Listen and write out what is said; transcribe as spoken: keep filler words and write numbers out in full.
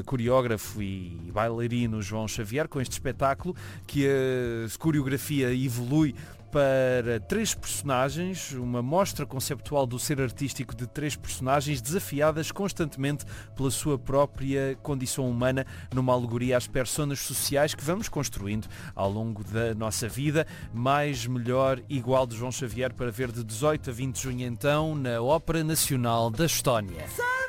coreógrafo e bailarino João Xavier, com este espetáculo que a coreografia evolui para três personagens, uma mostra conceptual do ser artístico de três personagens desafiadas constantemente pela sua própria condição humana, numa alegoria às personas sociais que vamos construindo ao longo da nossa vida. Mais, melhor, igual de João Xavier, para ver de dezoito a vinte de junho então na Ópera Nacional da Estónia.